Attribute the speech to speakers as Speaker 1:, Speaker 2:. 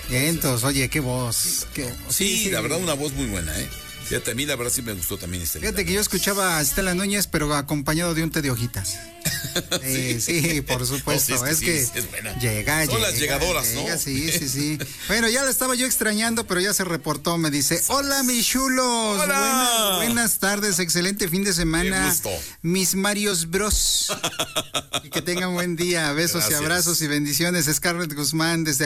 Speaker 1: Entonces, oye, qué voz.
Speaker 2: Sí, la verdad, una voz muy buena, ¿eh? Fíjate, a mí la verdad sí me gustó también
Speaker 1: Fíjate que yo escuchaba a Estela Núñez, pero acompañado de un té de hojitas. Sí, por supuesto.
Speaker 2: No,
Speaker 1: es que
Speaker 2: es buena.
Speaker 1: Son
Speaker 2: las llegadoras,
Speaker 1: llega,
Speaker 2: ¿no?
Speaker 1: Sí. Bueno, ya la estaba yo extrañando, pero ya se reportó. Me dice, hola, mis chulos.
Speaker 2: ¡Hola!
Speaker 1: Buenas tardes, excelente fin de semana.
Speaker 2: Qué gusto.
Speaker 1: Mis Marios Bros. Y que tengan buen día. Besos y abrazos y bendiciones. Scarlett Guzmán desde